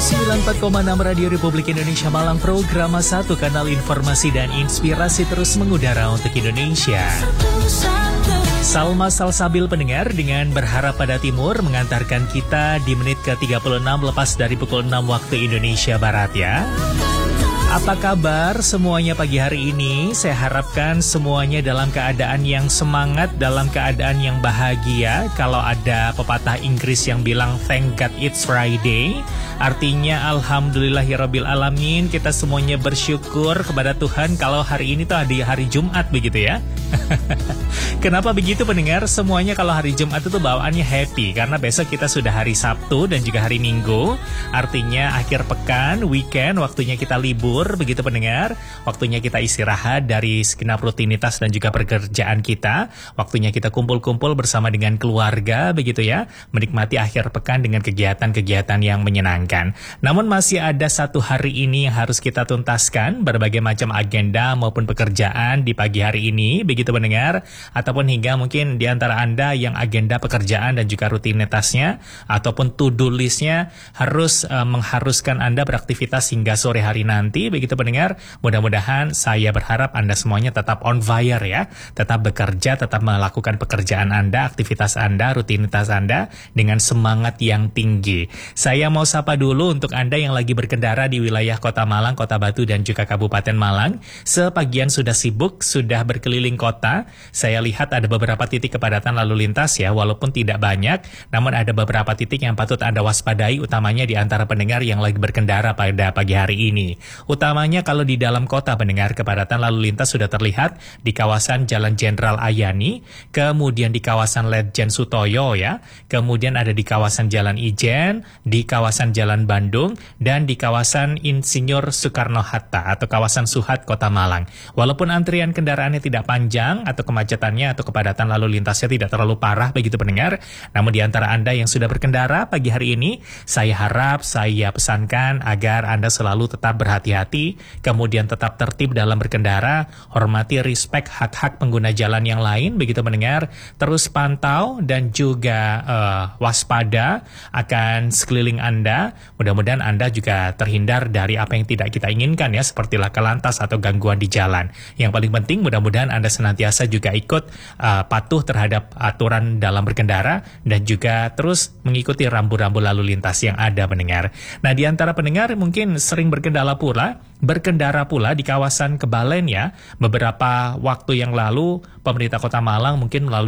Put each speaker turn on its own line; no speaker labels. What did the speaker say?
94,6 Radio Republik Indonesia Malang, Programa 1, kanal informasi dan inspirasi terus mengudara untuk Indonesia. Salma Salsabil pendengar dengan Berharap Pada Timur mengantarkan kita di menit ke-36 lepas dari pukul 6 waktu Indonesia Barat ya. Apa kabar semuanya pagi hari ini? Saya harapkan semuanya dalam keadaan yang semangat, dalam keadaan yang bahagia. Kalau ada pepatah Inggris yang bilang thank God it's Friday, artinya alhamdulillahirabbil alamin, kita semuanya bersyukur kepada Tuhan kalau hari ini tuh hari Jumat begitu ya. Kenapa begitu pendengar? Semuanya kalau hari Jumat itu bawaannya happy karena besok kita sudah hari Sabtu dan juga hari Minggu. Artinya akhir pekan, weekend, waktunya kita libur begitu pendengar. Waktunya kita istirahat dari segenap rutinitas dan juga pekerjaan kita. Waktunya kita kumpul-kumpul bersama dengan keluarga begitu ya. Menikmati akhir pekan dengan kegiatan-kegiatan yang menyenangkan. Namun masih ada satu hari ini yang harus kita tuntaskan, berbagai macam agenda maupun pekerjaan di pagi hari ini begitu pendengar, ataupun hingga mungkin di antara Anda yang agenda pekerjaan dan juga rutinitasnya ataupun to-do listnya harus mengharuskan Anda beraktivitas hingga sore hari nanti begitu pendengar. Mudah-mudahan saya berharap Anda semuanya tetap on fire ya, tetap bekerja, tetap melakukan pekerjaan Anda, aktivitas Anda, rutinitas Anda dengan semangat yang tinggi. Saya mau sapa dulu untuk Anda yang lagi berkendara di wilayah Kota Malang, Kota Batu dan juga Kabupaten Malang. Sebagian sudah sibuk, sudah berkeliling kota. Saya lihat ada beberapa titik kepadatan lalu lintas ya, walaupun tidak banyak, namun ada beberapa titik yang patut Anda waspadai, utamanya di antara pendengar yang lagi berkendara pada pagi hari ini. Utamanya kalau di dalam kota pendengar, kepadatan lalu lintas sudah terlihat di kawasan Jalan Jenderal Ayani, kemudian di kawasan Ledjen Sutoyo ya, kemudian ada di kawasan Jalan Ijen, di kawasan Jalan Bandung, dan di kawasan Insinyur Soekarno-Hatta atau kawasan Suhat Kota Malang. Walaupun antrian kendaraannya tidak panjang atau kemacetannya atau kepadatan lalu lintasnya tidak terlalu parah begitu pendengar, namun di antara Anda yang sudah berkendara pagi hari ini, saya harap, saya pesankan agar Anda selalu tetap berhati-hati, kemudian tetap tertib dalam berkendara, hormati, respect hak-hak pengguna jalan yang lain begitu pendengar, terus pantau dan juga waspada akan sekeliling Anda. Mudah-mudahan Anda juga terhindar dari apa yang tidak kita inginkan ya, seperti laka lantas atau gangguan di jalan. Yang paling penting mudah-mudahan Anda senantiasa juga ikut patuh terhadap aturan dalam berkendara dan juga terus mengikuti rambu-rambu lalu lintas yang ada pendengar. Nah, di antara pendengar mungkin sering berkendara pula di kawasan Kebalen ya. Beberapa waktu yang lalu pemerintah Kota Malang mungkin melalui